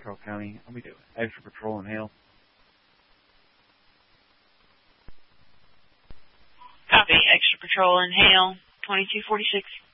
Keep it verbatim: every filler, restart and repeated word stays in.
Carroll County. I'll be doing extra patrol in Hale. Copy. Extra patrol in Hale, twenty-two forty-six.